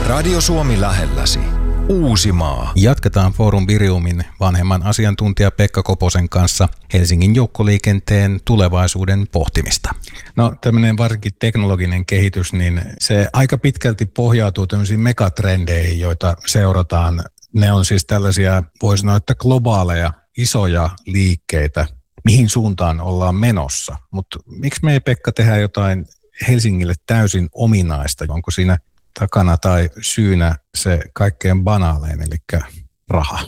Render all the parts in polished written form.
Radio Suomi lähelläsi. Uusimaa. Jatketaan Forum Viriumin vanhemman asiantuntija Pekka Koposen kanssa Helsingin joukkoliikenteen tulevaisuuden pohtimista. No tämmöinen varsinkin teknologinen kehitys, niin se aika pitkälti pohjautuu tämmöisiin megatrendeihin, joita seurataan. Ne on siis tällaisia, voisi sanoa, että globaaleja, isoja liikkeitä, mihin suuntaan ollaan menossa. Mutta miksi me ei, Pekka, tehdä jotain Helsingille täysin ominaista? Onko siinä takana tai syynä se kaikkein banaalein, eli raha?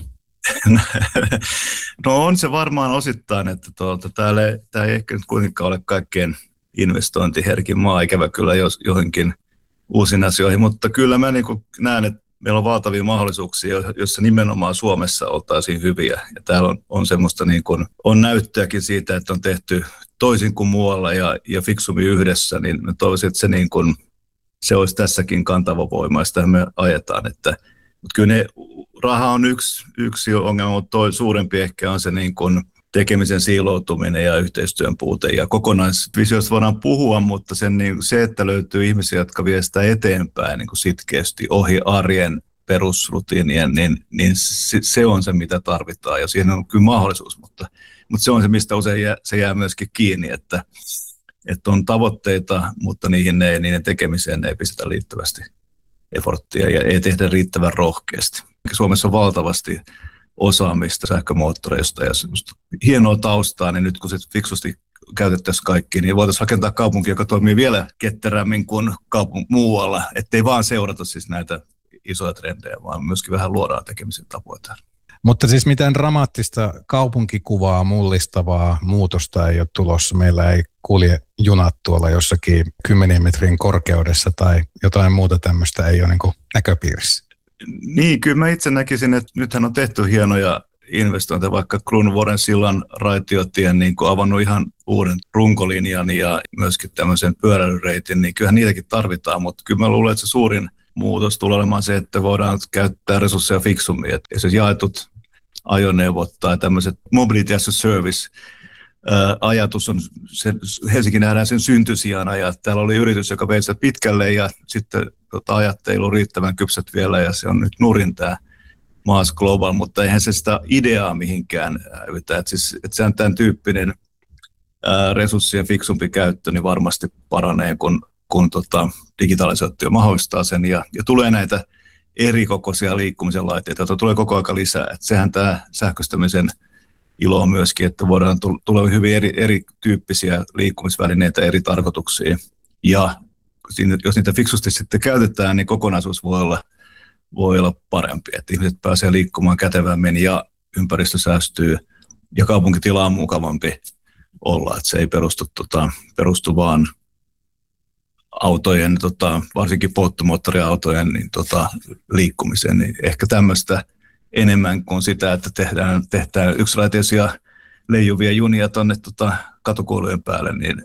No on se varmaan osittain, että tämä ei ehkä nyt kuitenkaan ole kaikkein investointiherkin maa, ikävä kyllä johonkin uusiin asioihin, mutta kyllä mä niin kuin näen, että meillä on valtavia mahdollisuuksia, joissa nimenomaan Suomessa oltaisiin hyviä. Ja täällä on semmoista niin kuin, on näyttöäkin siitä, että on tehty toisin kuin muualla ja fiksummin yhdessä, niin mä toivoisin, että se niin kuin se olisi tässäkin kantava voima, sitä me ajetaan. Mutta kyllä raha on yksi ongelma, mutta suurempi ehkä on se niin kuin tekemisen siiloutuminen ja yhteistyön puute. Ja kokonaisvisiosta voidaan puhua, mutta se, että löytyy ihmisiä, jotka vie sitä eteenpäin niin kuin sitkeästi ohi arjen perusrutiinien, niin se on se, mitä tarvitaan. Ja siihen on kyllä mahdollisuus, mutta se on se, mistä usein se jää myöskin kiinni, että on tavoitteita, mutta niiden tekemiseen ei pistetä riittävästi efforttia ja ei tehdä riittävän rohkeasti. Suomessa on valtavasti osaamista sähkömoottoreista ja hienoa taustaa, niin nyt kun se fiksusti käytettäisiin kaikki, niin voitaisiin rakentaa kaupunki, joka toimii vielä ketterämmin kuin muualla, ettei vaan seurata siis näitä isoja trendejä, vaan myöskin vähän luodaan tekemisen tapoja. Mutta siis mitään dramaattista kaupunkikuvaa mullistavaa muutosta ei ole tulossa. Meillä ei kulje junat tuolla jossakin 10 metrin korkeudessa tai jotain muuta tämmöistä ei ole niin kuin näköpiirissä. Niin, kyllä mä itse näkisin, että nythän on tehty hienoja investointeja, vaikka Kruununvuoren sillan raitiotien niin kuin avannut ihan uuden runkolinjan ja myöskin tämmöisen pyöräilyreitin, niin kyllähän niitäkin tarvitaan, mutta kyllä mä luulen, että se suurin muutos tulee olemaan se, että voidaan käyttää resursseja fiksummin, että se jaetut ajoneuvot tai tämmöiset mobility as a service ajatus on, Helsinki nähdään sen syntysijana ja täällä oli yritys, joka vei sitä pitkälle ja sitten ajat ei ollut riittävän kypsät vielä ja se on nyt nurin tämä Maas Global, mutta eihän se sitä ideaa mihinkään hävitä, että se on tämän tyyppinen resurssien fiksumpi käyttö, niin varmasti paranee, kun digitalisaatio mahdollistaa sen ja tulee näitä erikokoisia liikkumisen laitteita, joita tulee koko ajan lisää. Että sehän tämä sähköistämisen ilo on myöskin, että voidaan tulla hyvin erityyppisiä liikkumisvälineitä eri tarkoituksiin. Ja jos niitä fiksusti sitten käytetään, niin kokonaisuus voi olla parempi. Että ihmiset pääsee liikkumaan kätevämmin ja ympäristö säästyy ja kaupunkitila on mukavampi olla. Että se ei perustu vaan autojen, varsinkin polttomoottoriautojen liikkumiseen, niin ehkä tämmöistä enemmän kuin sitä, että tehdään yksiraiteisia leijuvia junia tuonne katukoulujen päälle, niin